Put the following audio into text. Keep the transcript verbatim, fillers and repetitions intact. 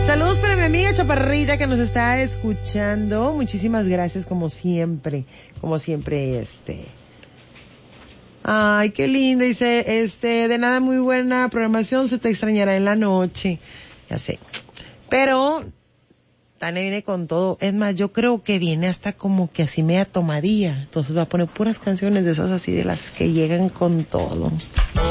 Saludos para mi amiga Chaparrita que nos está escuchando. Muchísimas gracias como siempre, como siempre este. Ay, qué lindo, dice, este, de nada, muy buena programación, se te extrañará en la noche. Ya sé. Pero Tania viene con todo. Es más, yo creo que viene hasta como que así media tomadilla. Entonces va a poner puras canciones de esas así de las que llegan con todo.